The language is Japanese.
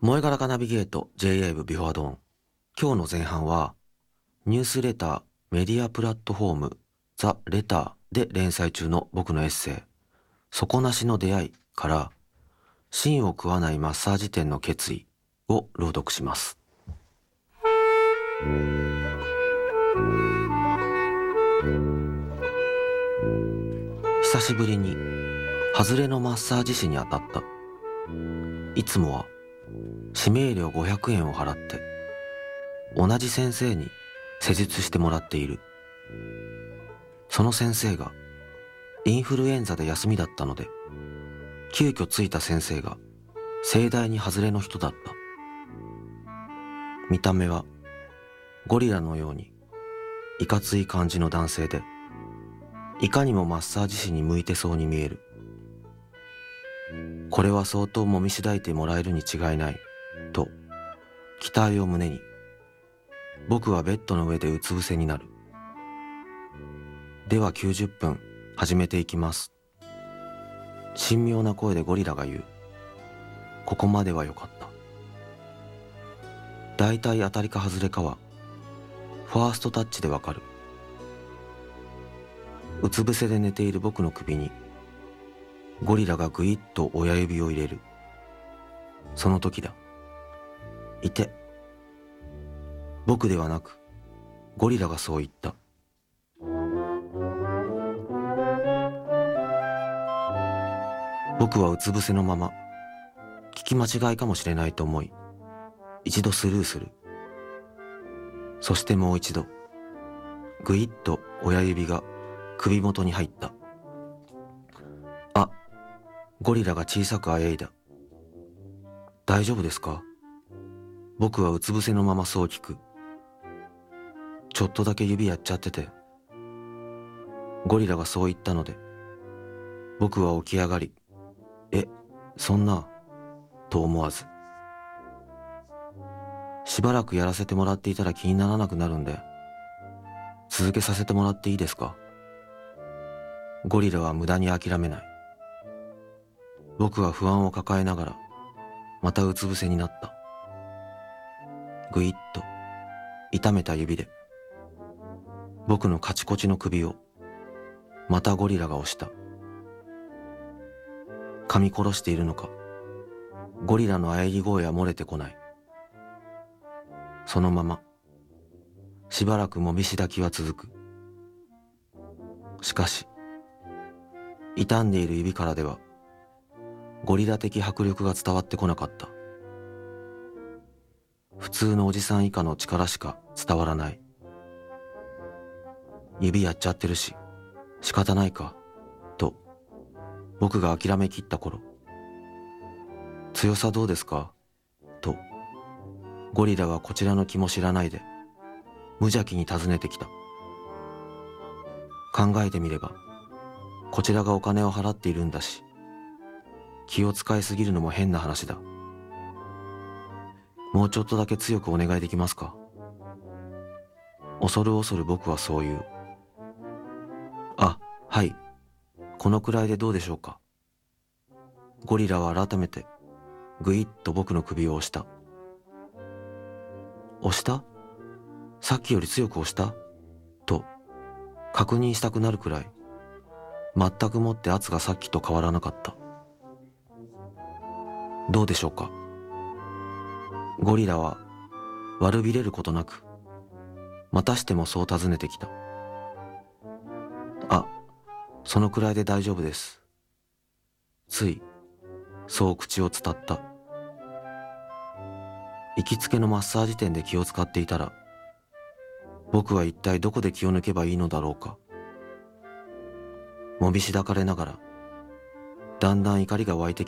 萌え柄がナビゲート J-Wave ビフォードーン。今日の前半はニュースレターメディアプラットフォームザ・レターで連載中の僕のエッセイ底なしの出会いから芯を食わないマッサージ店の決意を朗読します。久しぶりに外れのマッサージ師に当たった。いつもは指名料500円を払って同じ先生に施術してもらっている。その先生がインフルエンザで休みだったので、急遽ついた先生が盛大に外れの人だった。見た目はゴリラのようにいかつい感じの男性で、いかにもマッサージ師に向いてそうに見える。これは相当揉みしだいてもらえるに違いないと期待を胸に、僕はベッドの上でうつ伏せになる。では90分始めていきます。神妙な声でゴリラが言う。ここまではよかった。だいたい当たりか外れかはファーストタッチでわかる。うつ伏せで寝ている僕の首にゴリラがぐいっと親指を入れる。その時だ。いて。僕ではなくゴリラがそう言った。僕はうつ伏せのまま聞き間違いかもしれないと思い、一度スルーする。そしてもう一度ぐいっと親指が首元に入った。あ、ゴリラが小さくあえいだ。大丈夫ですか？僕はうつ伏せのままそう聞く。ちょっとだけ指やっちゃってて。ゴリラがそう言ったので、僕は起き上がり、そんな、と思わず。しばらくやらせてもらっていたら気にならなくなるんで、続けさせてもらっていいですか？ゴリラは無駄に諦めない。僕は不安を抱えながら、またうつ伏せになった。ぐいっと、痛めた指で、僕のカチコチの首を、またゴリラが押した。噛み殺しているのか、ゴリラの喘ぎ声は漏れてこない。そのまま、しばらくもみしだきは続く。しかし、傷んでいる指からでは、ゴリラ的迫力が伝わってこなかった。普通のおじさん以下の力しか伝わらない。指やっちゃってるし、仕方ないか、と、僕が諦めきった頃、強さどうですか？と、ゴリラはこちらの気も知らないで、無邪気に尋ねてきた。考えてみれば、こちらがお金を払っているんだし、気を使いすぎるのも変な話だ。もうちょっとだけ強くお願いできますか？恐る恐る僕はそう言う。あ、はい。このくらいでどうでしょうか。ゴリラは改めてぐいっと僕の首を押した。押した？さっきより強く押した？と確認したくなるくらい、全くもって圧がさっきと変わらなかった。どうでしょうか。ゴリラは悪びれることなく、またしてもそう尋ねてきた。あ、そのくらいで大丈夫です。つい、そう口を伝った。行きつけのマッサージ店で気を使っていたら、僕は一体どこで気を抜けばいいのだろうか。もみしだかれながら、だんだん怒りが湧いてき